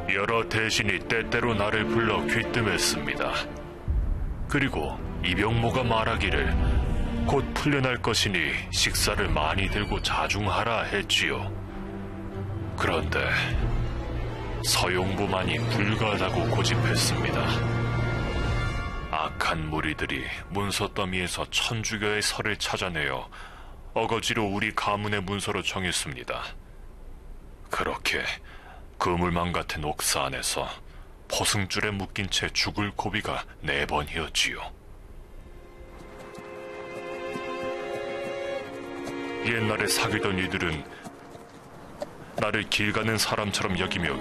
여러 대신이 때때로 나를 불러 귀뜸했습니다. 그리고 이병모가 말하기를 곧 풀려날 것이니 식사를 많이 들고 자중하라 했지요. 그런데 서용부만이 불가하다고 고집했습니다. 악한 무리들이 문서더미에서 1000주교의 설을 찾아내어 어거지로 우리 가문의 문서로 정했습니다. 그렇게 그물망 같은 옥사 안에서 포승줄에 묶인 채 죽을 고비가 4번이었지요. 옛날에 사귀던 이들은 나를 길 가는 사람처럼 여기며